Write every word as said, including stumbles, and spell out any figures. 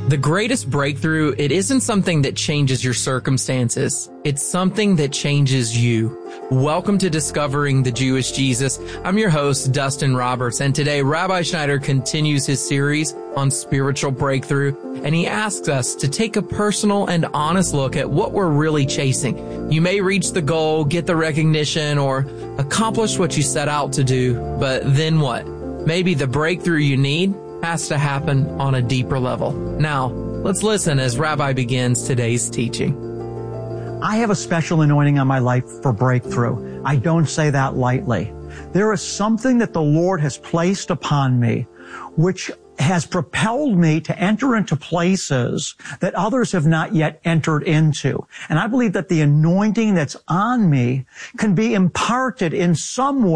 The greatest breakthrough, it isn't something that changes your circumstances. It's something that changes you. Welcome to Discovering the Jewish Jesus. I'm your host, Dustin Roberts, and today Rabbi Schneider continues his series on spiritual breakthrough, and he asks us to take a personal and honest look at what we're really chasing. You may reach the goal, get the recognition, or accomplish what you set out to do, but then what? Maybe the breakthrough you need has to happen on a deeper level. Now, let's listen as Rabbi begins today's teaching. I have a special anointing on my life for breakthrough. I don't say that lightly. There is something that the Lord has placed upon me, which has propelled me to enter into places that others have not yet entered into. And I believe that the anointing that's on me can be imparted in some way